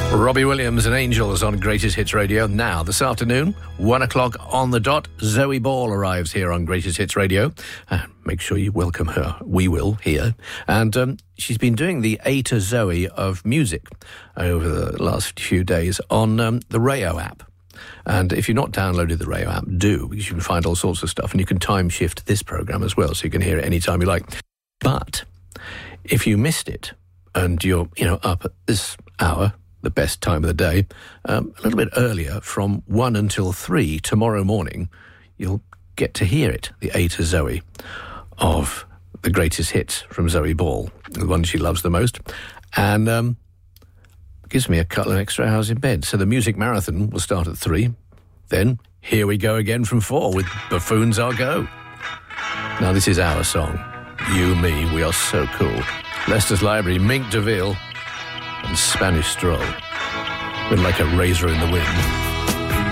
Robbie Williams and Angels on Greatest Hits Radio. Now, this afternoon, 1 o'clock on the dot, Zoe Ball arrives here on Greatest Hits Radio. Make sure you welcome her. We will here. And she's been doing the A to Zoe of music over the last few days on the Rayo app. And if you've not downloaded the Rayo app, do, because you can find all sorts of stuff. And you can time shift this program as well, so you can hear it anytime you like. But if you missed it and you're, up at this hour, the best time of the day, a little bit earlier, from 1 until 3 tomorrow morning, you'll get to hear it, the A to Zoe of the greatest hits from Zoe Ball, the one she loves the most, and gives me a couple of extra hours in bed. So the music marathon will start at 3, then here we go again from 4 with Buffoons Our Go. Now this is our song, You, Me, We Are So Cool. Leicester's Library, Mink DeVille, and Spanish Stroll, with Like a Razor in the Wind.